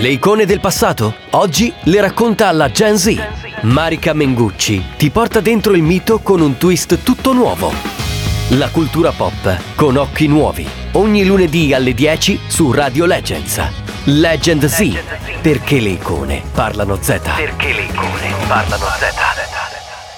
Le icone del passato? Oggi le racconta alla Gen Z. Marica Mengucci ti porta dentro il mito con un twist tutto nuovo. La cultura pop con occhi nuovi. Ogni lunedì alle 10 su Radio Legends. Legend Z. Perché le icone parlano Z. Perché le icone parlano Z.